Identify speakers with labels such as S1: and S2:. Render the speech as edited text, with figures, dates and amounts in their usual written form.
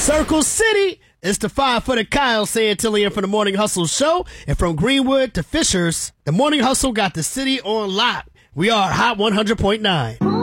S1: Circle City. It's the 5-footed Kyle Santillian from the Morning Hustle Show. And from Greenwood to Fishers, the Morning Hustle got the city on lock. We are Hot 100.9.